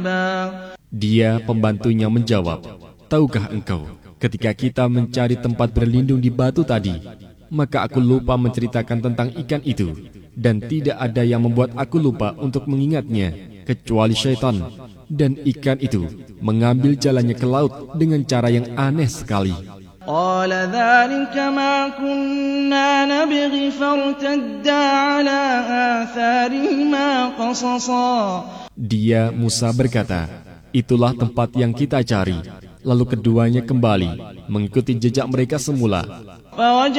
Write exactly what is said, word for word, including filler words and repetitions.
Dia pembantunya menjawab, "Tahukah engkau, ketika kita mencari tempat berlindung di batu tadi, maka aku lupa menceritakan tentang ikan itu, dan tidak ada yang membuat aku lupa untuk mengingatnya, kecuali syaitan. Dan ikan itu mengambil jalannya ke laut dengan cara yang aneh sekali." قال ذلك ما كنا نبغي فارتدا على آثارهما قصصا. Dia Musa berkata, "Itulah tempat yang kita cari." Lalu keduanya kembali mengikuti jejak mereka semula.